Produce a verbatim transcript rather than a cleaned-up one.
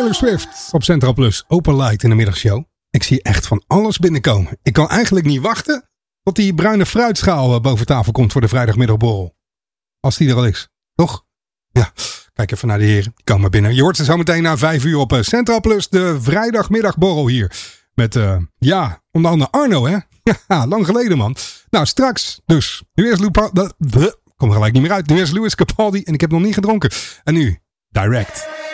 Taylor Swift op Central Plus. Open Light in de middagshow. Ik zie echt van alles binnenkomen. Ik kan eigenlijk niet wachten tot die bruine fruitschaal boven tafel komt voor de vrijdagmiddagborrel. Als die er al is. Toch? Ja, kijk even naar de heren. Die komen binnen. Je hoort ze zo meteen na vijf uur op Central Plus. De vrijdagmiddagborrel hier. Met, uh, ja, onder andere Arno, hè? Ja, lang geleden, man. Nou, straks dus. Nu eerst Lupa... Kom er gelijk niet meer uit. Nu eerst Louis Capaldi en ik heb nog niet gedronken. En nu, Direct.